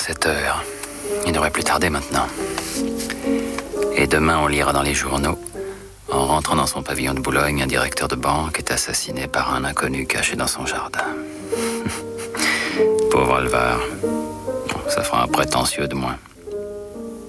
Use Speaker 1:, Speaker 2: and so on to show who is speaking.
Speaker 1: 7 heures. Il devrait plus tarder maintenant. Et demain, on lira dans les journaux. En rentrant dans son pavillon de Boulogne, un directeur de banque est assassiné par un inconnu caché dans son jardin. Pauvre Alvar. Ça fera un prétentieux de moins.